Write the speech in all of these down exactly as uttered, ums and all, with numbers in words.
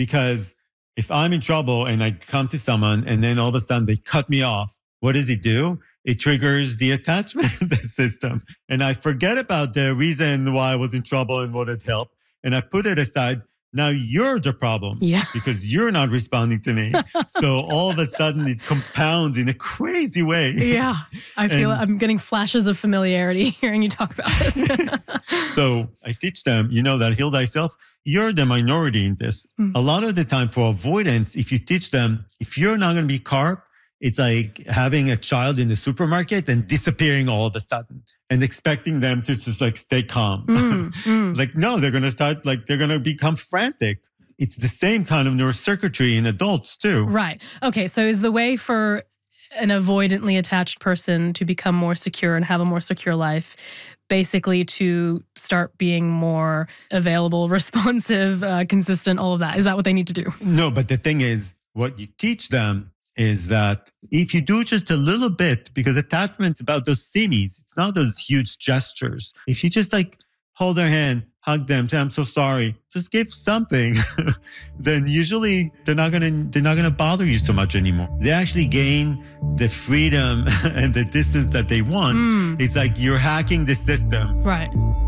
Because if I'm in trouble and I come to someone and then all of a sudden they cut me off, what does it do? It triggers the attachment system. And I forget about the reason why I was in trouble and what it helped. And I put it aside. Now you're the problem yeah. because you're not responding to me. So all of a sudden it compounds in a crazy way. Yeah. I feel And- I'm getting flashes of familiarity hearing you talk about this. So I teach them, you know, that heal thyself, you're the minority in this. Mm. A lot of the time for avoidance, if you teach them, if you're not going to be carp, it's like having a child in the supermarket and disappearing all of a sudden and expecting them to just like stay calm. Mm, mm. Like, no, they're going to start like, they're going to become frantic. It's the same kind of neurocircuitry in adults too. Right. Okay. So is the way for an avoidantly attached person to become more secure and have a more secure life basically to start being more available, responsive, uh, consistent, all of that? Is that what they need to do? No, but the thing is, what you teach them is that if you do just a little bit, because attachment's about those simmies, it's not those huge gestures. If you just like hold their hand, hug them, say, I'm so sorry, just give something, then usually they're not going to, they're not going to bother you so much anymore. They actually gain the freedom and the distance that they want. Mm. It's like you're hacking the system. Right.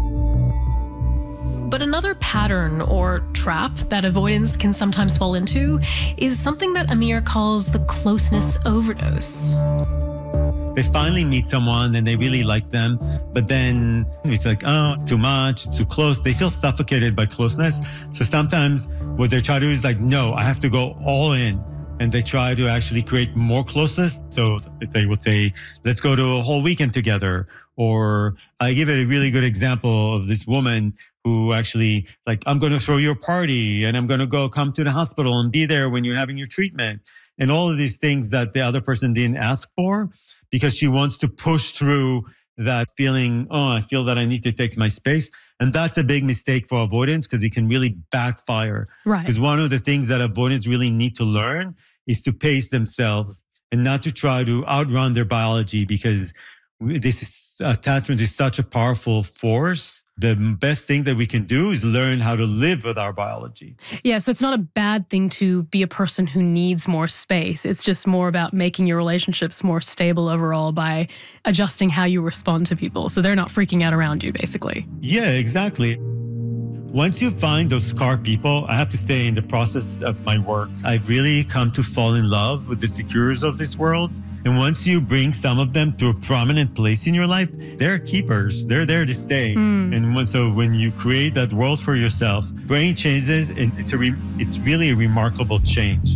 But another pattern or trap that avoidance can sometimes fall into is something that Amir calls the closeness overdose. They finally meet someone and they really like them, but then it's like, oh, it's too much, it's too close. They feel suffocated by closeness. So sometimes what they try to do is like, no, I have to go all in. And they try to actually create more closeness. So they would say, let's go to a whole weekend together. Or I give it a really good example of this woman who actually like, I'm going to throw you a party and I'm going to go come to the hospital and be there when you're having your treatment. And all of these things that the other person didn't ask for because she wants to push through that feeling, oh, I feel that I need to take my space. And that's a big mistake for avoidance because it can really backfire. Right. Because one of the things that avoidants really need to learn is to pace themselves and not to try to outrun their biology, because this is, attachment is such a powerful force. The best thing that we can do is learn how to live with our biology. Yeah, so it's not a bad thing to be a person who needs more space. It's just more about making your relationships more stable overall by adjusting how you respond to people so they're not freaking out around you, basically. Yeah, exactly. Once you find those car people, I have to say in the process of my work, I've really come to fall in love with the secures of this world. And once you bring some of them to a prominent place in your life, they're keepers. They're there to stay. Mm. And when, so when you create that world for yourself, brain changes, and it's a re, it's really a remarkable change.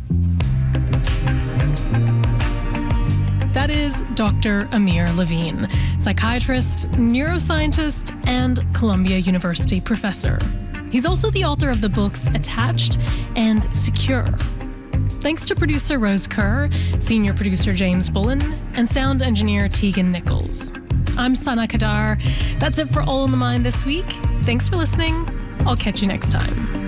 That is Doctor Amir Levine, psychiatrist, neuroscientist, and Columbia University professor. He's also the author of the books Attached and Secure. Thanks to producer Rose Kerr, senior producer James Bullen, and sound engineer Tegan Nichols. I'm Sana Kadar. That's it for All in the Mind this week. Thanks for listening. I'll catch you next time.